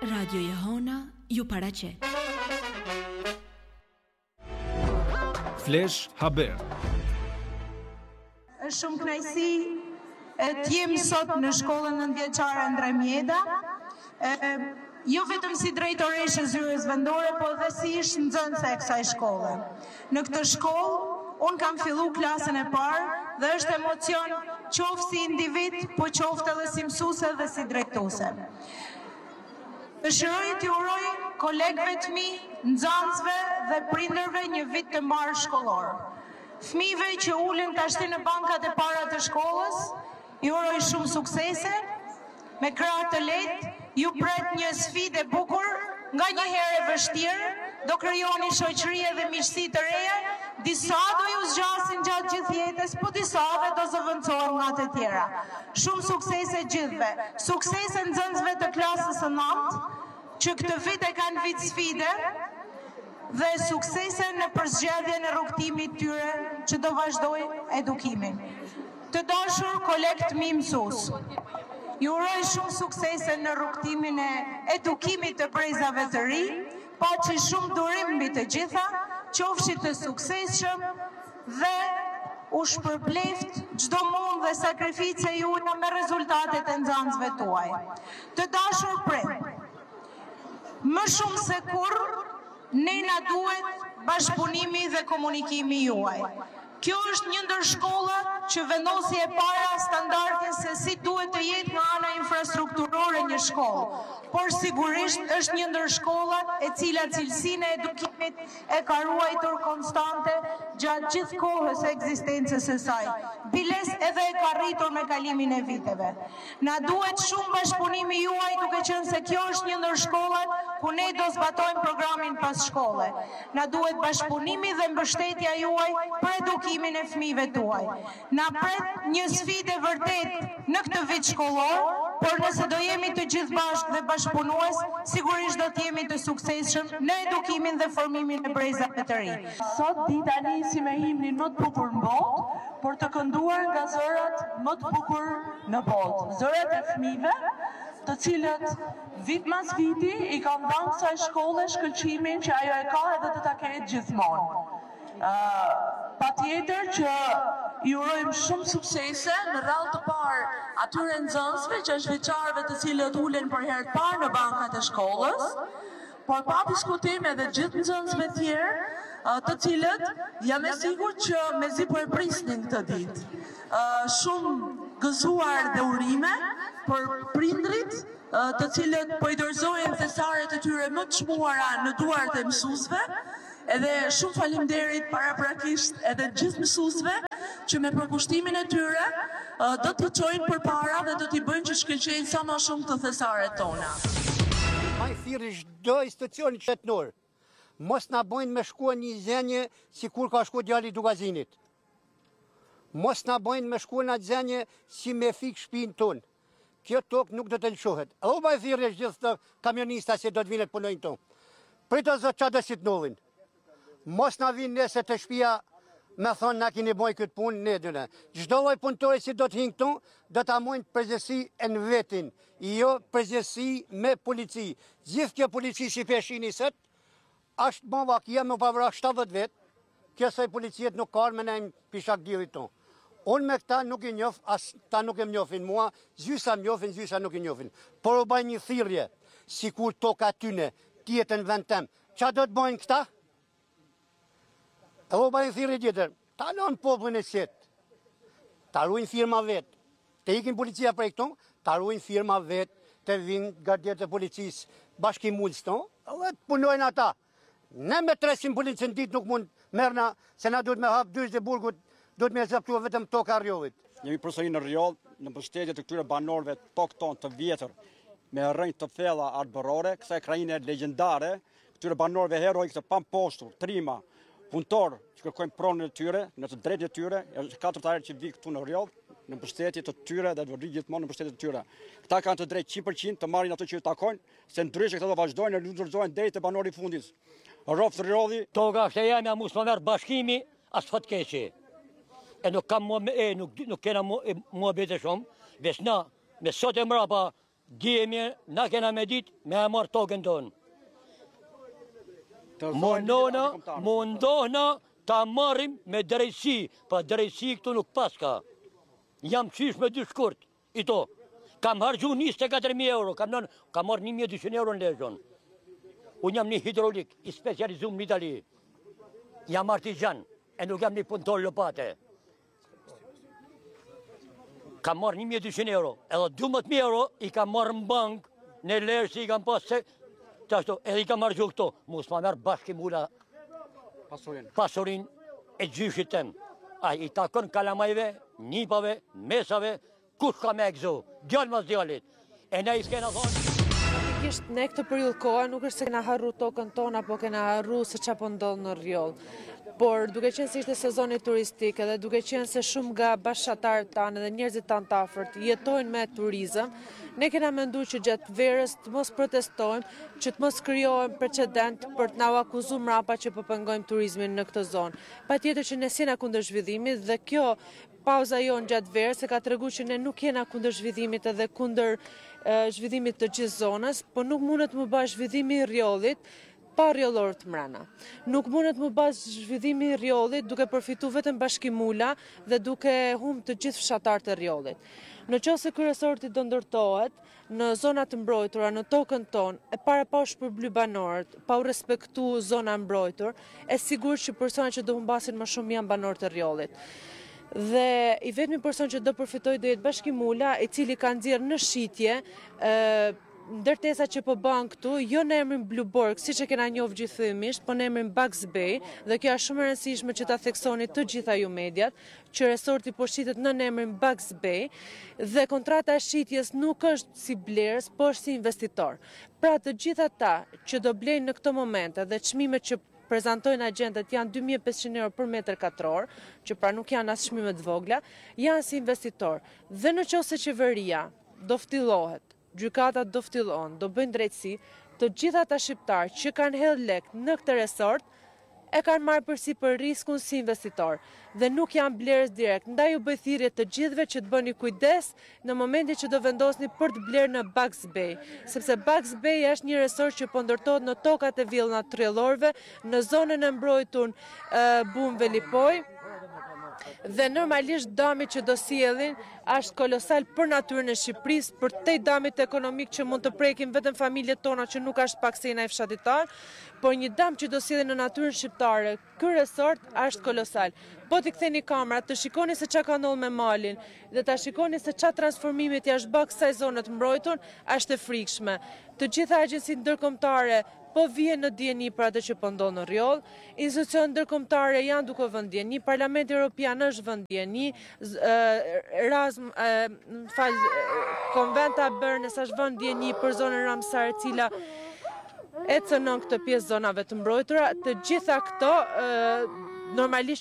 Radio Jehona ju paraqet. Flash Haber. Është shumë kënaqësi të jem sot në shkollën nëntëvjeçare Andrej Mjeda, jo vetëm si drejtoreshe e zyrës vendore, po edhe si ish nxënëse e kësaj shkolle. Në këtë shkollë, unë kam fillu klasën e parë dhe është emocion qoftë si individ, po qoftë edhe si mësuese dhe si drejtuese. Dëshiroj t'ju uroj kolegëve të mi, nxënësve dhe prindërve një vit të mbarë shkollor. Fëmijëve që ulen tashti në bankat e para të shkollës, ju uroj shumë suksese, me krah të lehtë, ju pret një sfidë e bukur, nga një herë e vështirë, do krijoni shoqëri dhe miqësi të reja, disa do ju zgjasin gjatë gjithë jetës, po disave do zëvendësohen nga të tjera. Shumë suksese gjithëve, suksese nxënësve të klasës së 9, që këtë vit e kanë vit sfide, dhe suksese në përzgjedhjen e rrugtimit tyre që do vazhdoj edukimin. Të dashur kolegë mi mësues, ju uroj shumë suksese në rrugtimin e edukimit të brezave të ri, paçi shumë durim mbi të gjitha, qofshit të suksesshëm dhe u shpërbleft çdo mund dhe sakrifice juaja me rezultatet e nxënësve tuaj. Të dashur prind, më shumë se kurrë ne na duhet bashkëpunimi dhe komunikimi juaj. Kjo është një ndër shkolla që vendosi e para standardin se si duhet të jetë nga ana infrastrukturore një shkollë, por sigurisht është një ndër shkollat e cila cilësinë e edukimit e ka ruajtur konstante gjatë gjithë kohës e ekzistencës së saj. Biles edhe e ka rritur me kalimin e viteve. Na duhet shumë bashkëpunimi juaj, duke qenë se kjo është një ndër shkollat ku ne do zbatojmë programin pas shkolle. Na duhet bashkëpunimi dhe mbështetja juaj për edukimin e fëmijëve tuaj. Na pret një sfidë vërtet në këtë vit shkollor, por nëse do jemi të gjithë bashkë dhe bashkëpunues, sigurisht do të jemi të suksesshëm në edukimin dhe formimin e brezave të ri. Sot dita nisi me himnin më të bukur në botë, por të kënduar nga zërat më të bukur në botë. Zërat e fëmijëve, të cilët vit mas viti i kanë dhënë kësaj shkolle shkëlqimin që ajo e ka edhe të ta ketë gjithmonë. Patjetër që i urojmë shumë suksese në radhë të parë atyre nxënësve, 6 vjeçarëve të cilët ulen për herë të parë në bankat e shkollës, por pa diskutim edhe gjithë nxënësve tjerë, të cilët jam e sigurt që mezi po e prisnin këtë ditë. Shumë gëzuar dhe urime për prindrit, të cilët po i dorëzojnë thesaret e tyre më të çmuara në duart e mësuesve. Edhe shumë faleminderit paraprakisht edhe gjithë mësuesve që me përkushtimin e tyre do të çojnë përpara dhe do t'i bëjnë që shkëlqejnë sa më shumë të thesaret tona. Ai thirrë çdo institucion qytetar. Mos na bëjnë me shkuar një zënje sikur ka shkuar djali i Dugazinit. Mos na bëjnë me shkuar në zënje si me fik shtëpinë tonë. Kjo tokë nuk do të lëshohet. Edhe më thirrë gjithë të kamionistat që do të vinë të punojnë këtu. Pritë zot çfarë do si të nullin. Mos na vinë nëse të shtëpia me thonë na keni bojë këtë punë, ne dyne. Çdo lloj punëtori që do të hinë këtu, do ta mojnë përgjegjësi në vetin, jo përgjegjësi me polici. Gjithë kjo polici që peshini sot, është bomba kia më pavra 70 vjet. Kjo soi policiet nuk ka me në pishak diellit ton. Unë me këta nuk i njoh, as ta nuk e njohin mua, zysa më njohin, zysa nuk i njohin. Por u bën një thirrje, sikur toka tyne tjetër në vend tem. Çfarë do të bëjnë këta? E u bën thirrje tjetër. Ta lën popullin e qetë. Ta ruajnë firma vet. Të ikin policia prej këtu, ta ruajnë firma vet, të vinë gardjet e policisë, bashkimulës ton, edhe të punojnë ata. Ne me 300 policë në ditë nuk mund merrna, se na duhet me hap dysh dhe burgut, duhet me zgjaptuar vetëm toka Rrjollit. Jemi përsëri në Rrjoll, në mbështetje të këtyre banorëve të tokë tonë të vjetër, me rrënjë të thella arbërore, kësaj krajine legjendare, këtyre banorëve heroj të pamposhtur, trima, punëtor që kërkojnë pronën e tyre, në të drejtën e tyre, është 4 herë që vi këtu në Rrjoll, në mbështetje të tyre dhe do rri gjithmonë në mbështetje të tyre. Këta kanë të drejtë 100% të marrin ato që ju takojnë, se ndryshe këta do vazhdojnë e lundërzojnë deri te banori i fundit. Rroft Rrjolli. Toga është e jemi, mos më merr bashkimi as fatkeqe. E nuk kam nuk kena mua bete shumë, veç na me sot e mrapa djemje, na kena me dit me e marrë tokën tonë. Mundohna ta marrim me drejtësi, pa drejtësi këtu nuk paska. Jam qysh me 2 shkurt, i to. Kam hargju 24.000 euro, kam marrë 1.200 euro në lezon. Unë jam një hidrolik, i specializum në Itali. Jam artizan, e nuk jam një punëtor lopate. Kam marrë 1.200 euro, edhe 12.000 euro i kam marrë në bank, në lërë si i kam pasë se, qashtu, edhe i kam hargju këto. Mus ma merë bashkë mula pasurin e gjyshit tem. A i takon kalamajve, nipave, mesave, kush ka me egzo, djallë mas djallit. E ne i s'kena thonë. Praktikisht ne këtë periudhë koha nuk është se kena harru tokën tonë apo kena harru se qa po ndodhë në rjoll. Por duke qenë se ishte sezoni turistik edhe duke qenë se shumë nga bashkëtarët tanë dhe njerëzit tanë të afërt jetojnë me turizëm, ne kena menduar që gjatë verës të mos protestojmë, që të mos krijohen precedent për të na akuzuar mrapa që po pengojmë turizmin në këtë zonë. Patjetër që ne jena kundër zhvillimit dhe kjo pauza jonë gjatë verës e ka treguar që ne nuk jena kundër zhvillimit edhe kundër zhvillimit të gjithë zonës, po nuk mundet më bëj zhvillimi i rjollit pa rjollor të mrena. Nuk mundet më bëj zhvillimi i rjollit duke përfitu vetëm bashkimula dhe duke humbë të gjithë fshatarët e rjollit. Në qoftë se ky resorti do ndërtohet në zonat të mbrojtura, në tokën tonë, e para pa u shpërbly banorët, pa u respektu zona mbrojtur, e sigurt që personat që do humbasin më shumë janë banorët e rjollit. Dhe i vetmi person që do përfitoj do jetë bashkimula, i cili ka nxjerrë në shitje ndërtesa që po bën këtu, jo në emrin Blueborg, siç e kena njohur gjithëmisht, po në emrin Bugs Bay, dhe kjo është shumë e rëndësishme që ta theksoni të gjitha ju mediat, që resorti po shitet në emrin Bugs Bay, dhe kontrata e shitjes nuk është si blerës, po është si investitor. Pra të gjitha ata që do blejnë në këtë moment dhe çmimet që prezantojnë agentët janë 2.500 euro për metër katror, që pra nuk janë as çmime të vogla, janë si investitor. Dhe në qoftë se qeveria do ftillohet, gjykata do ftillon, do bëjnë drejtësi, të gjitha ata shqiptarë që kanë hedhur lek në këtë resort e kanë marrë përsipër riskun si investitor dhe nuk janë blerës direkt. Ndaj u bëj thirrje të gjithëve që të bëni kujdes në momentin që do vendosni për të blerë në Bugs Bay, sepse Bugs Bay është një resort që po ndërtohet në tokat e villë natyrellorëve në zonën e mbrojtur Bum Velipoj. Dhe normalisht dami që do sjellin është kolosal për natyrën e Shqipërisë, për te damit ekonomik që mund të prekin vetëm familjet tona që nuk është pak se i fshatitar, por një dam që do sjellin në natyrën shqiptare, ky resort është kolosal. Po t'i ktheni kamerat, të shikoni se çka ka ndodhur me malin dhe ta shikoni se çfarë transformimi t'ia është bë kësaj zone të mbrojtur, është e frikshme. Të gjitha agjencitë ndërkombëtare po vjen në dieni për atë që po ndodh në rjoll, institucionet ndërkombëtare janë duke vënë dieni, Parlamenti Evropian është vënë dieni, Konventa Bërnes është vënë dieni për zonën Ramsar, e cila e cënon këtë pjesë zonave të mbrojtura. Të gjitha këto normalisht